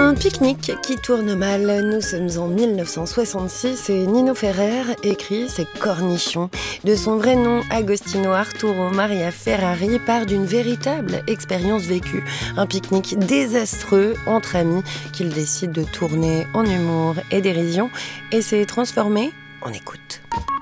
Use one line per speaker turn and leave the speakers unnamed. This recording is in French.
Un pique-nique qui tourne mal. Nous sommes en 1966 et Nino Ferrer écrit ses Cornichons. De son vrai nom, Agostino Arturo Maria Ferrari part d'une véritable expérience vécue. Un pique-nique désastreux entre amis qu'il décide de tourner en humour et dérision et s'est transformé en écoute.